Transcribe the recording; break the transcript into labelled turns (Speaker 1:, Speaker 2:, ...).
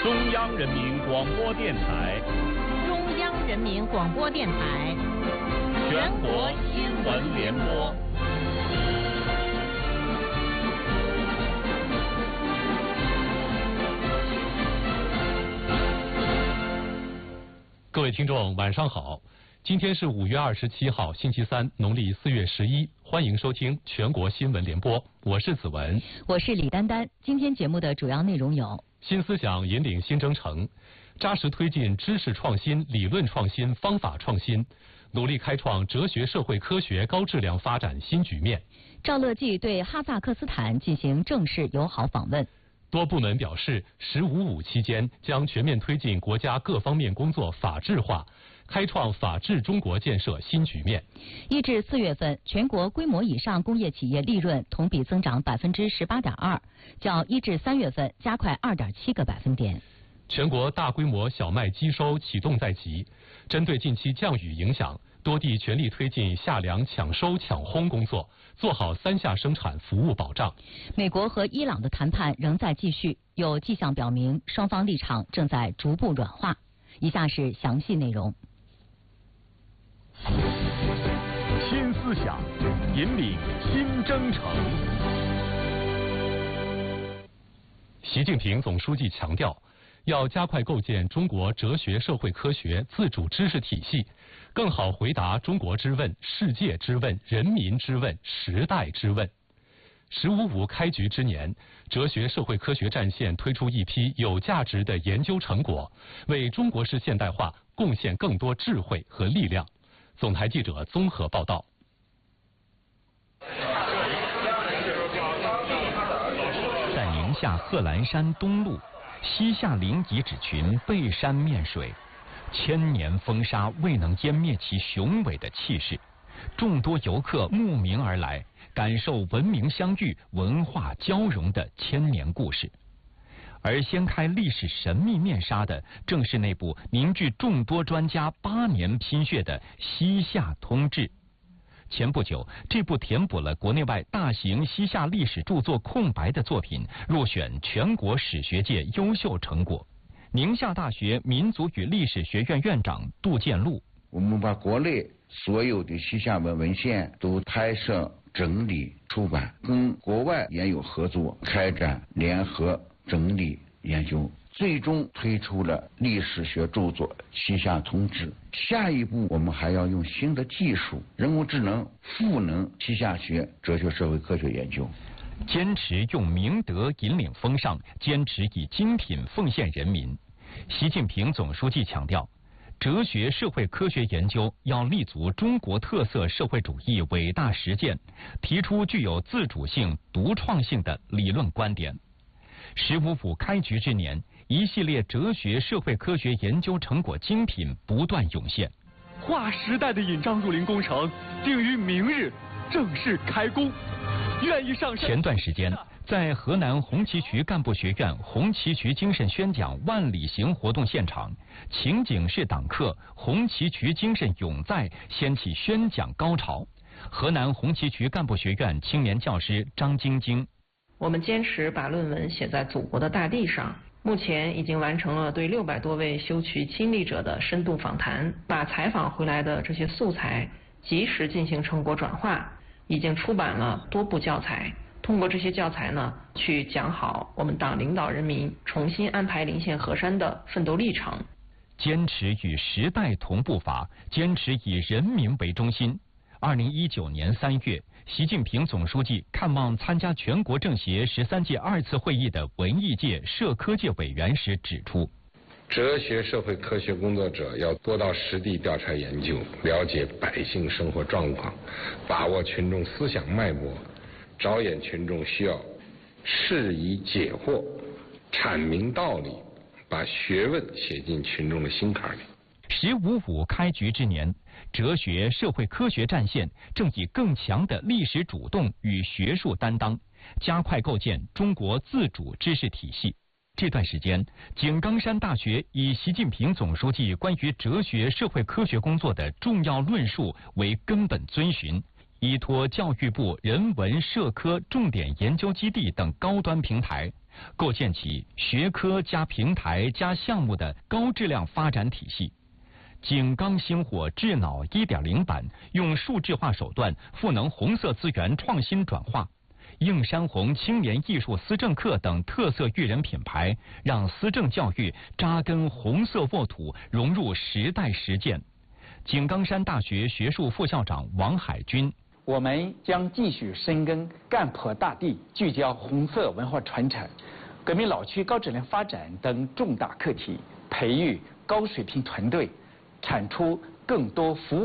Speaker 1: 中央人民广播电台，
Speaker 2: 中央人民广播电台，
Speaker 1: 全国新闻联播。
Speaker 3: 各位听众，晚上好！今天是5月27号，星期三，农历4月11。欢迎收听全国新闻联播，我是子文，
Speaker 2: 我是李丹丹。今天节目的主要内容有：
Speaker 3: 新思想引领新征程，扎实推进知识创新、理论创新、方法创新，努力开创哲学社会科学高质量发展新局面。
Speaker 2: 赵乐际对哈萨克斯坦进行正式友好访问。
Speaker 3: 多部门表示，“15+5”期间将全面推进国家各方面工作法治化，开创法治中国建设新局面。
Speaker 2: 1至4月份，全国规模以上工业企业利润同比增长18.2%，较1至3月份加快2.7个百分点。
Speaker 3: 全国大规模小麦机收启动在即，针对近期降雨影响，多地全力推进夏粮抢收抢烘工作，做好3下生产服务保障。
Speaker 2: 美国和伊朗的谈判仍在继续，有迹象表明双方立场正在逐步软化。以下是详细内容。
Speaker 1: 新思想引领新征程。
Speaker 3: 习近平总书记强调，要加快构建中国哲学社会科学自主知识体系，更好回答中国之问、世界之问、人民之问、时代之问。“15+5”开局之年，哲学社会科学战线推出一批有价值的研究成果，为中国式现代化贡献更多智慧和力量。总台记者综合报道。
Speaker 4: 在宁夏贺兰山东麓，西夏陵遗址群背山面水，千年风沙未能湮灭其雄伟的气势。众多游客慕名而来，感受文明相遇、文化交融的千年故事。而掀开历史神秘面纱的，正是那部凝聚众多专家8年拼血的《西夏通志》。前不久，这部填补了国内外大型西夏历史著作空白的作品，入选全国史学界优秀成果。宁夏大学民族与历史学院院长杜建禄：
Speaker 5: 我们把国内所有的西夏文献都拍摄、整理、出版，跟国外也有合作，开展联合整理研究，最终推出了历史学著作《西夏通志》。下一步，我们还要用新的技术，人工智能赋能西夏学哲学社会科学研究。
Speaker 4: 坚持用明德引领风尚，坚持以精品奉献人民。习近平总书记强调，哲学社会科学研究要立足中国特色社会主义伟大实践，提出具有自主性、独创性的理论观点。“15+5”开局之年，一系列哲学社会科学研究成果精品不断涌现。
Speaker 6: 划时代的引章入林工程定于明日正式开工，愿意上山。
Speaker 4: 前段时间，在河南红旗渠干部学院红旗渠精神宣讲万里行活动现场，情景式党课《红旗渠精神永在》掀起宣讲高潮。河南红旗渠干部学院青年教师张晶晶：
Speaker 7: 我们坚持把论文写在祖国的大地上，目前已经完成了对600多位修渠亲历者的深度访谈，把采访回来的这些素材及时进行成果转化，已经出版了多部教材。通过这些教材呢，去讲好我们党领导人民重新安排临县河山的奋斗历程。
Speaker 4: 坚持与时代同步伐，坚持以人民为中心。2019年3月，习近平总书记看望参加全国政协13届2次会议的文艺界、社科界委员时指出，
Speaker 8: 哲学社会科学工作者要多到实地调查研究，了解百姓生活状况，把握群众思想脉搏，着眼群众需要，释疑解惑，阐明道理，把学问写进群众的心坎里。
Speaker 4: “15+5”开局之年，哲学社会科学战线正以更强的历史主动与学术担当，加快构建中国自主知识体系。这段时间，井冈山大学以习近平总书记关于哲学社会科学工作的重要论述为根本遵循， 依托教育部人文社科重点研究基地等高端平台，构建起学科加平台加项目的高质量发展体系。井冈星火智脑 1.0 版用数字化手段赋能红色资源创新转化，映山红青年艺术思政课等特色育人品牌，让思政教育扎根红色沃土，融入时代实践。井冈山大学学术副校长王海军：
Speaker 9: 我们将继续深耕干破大地，聚焦红色文化传承、革命老区高质量发展等重大课题，培育高水平团队，产出更多服务